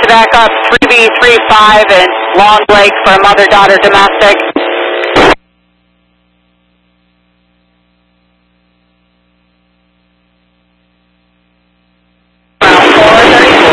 back up 3B35 and Long Lake for a mother-daughter domestic.